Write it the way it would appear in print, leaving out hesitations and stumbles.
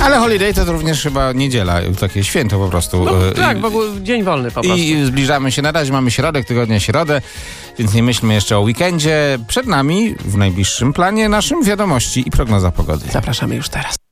Ale holiday to również chyba niedziela, takie święto po prostu. No, tak, w ogóle dzień wolny po prostu. I zbliżamy się, na razie mamy środek tygodnia, środę, więc nie myślmy jeszcze o weekendzie. Przed nami w najbliższym planie naszym wiadomości i prognoza pogody. Zapraszamy już teraz.